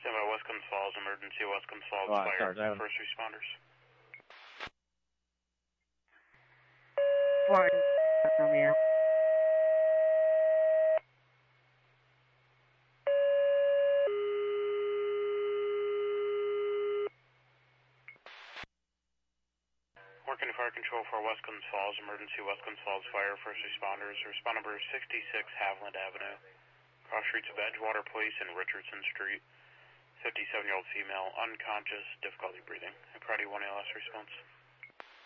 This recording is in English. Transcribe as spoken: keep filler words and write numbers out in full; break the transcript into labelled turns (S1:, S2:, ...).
S1: Stand by West Clemens Falls, emergency West Clemens Falls
S2: Well,
S1: fire,
S2: Sarge, I haven't-
S1: first responders.
S3: One, Romeo.
S1: Working to fire control for West Clemens Falls, emergency West Clemens Falls fire, first responders. Respond number sixty-six Haviland Avenue, cross streets of Edgewater Place and Richardson Street. fifty-seven-year-old female, unconscious, difficulty breathing. Priority one A L S response.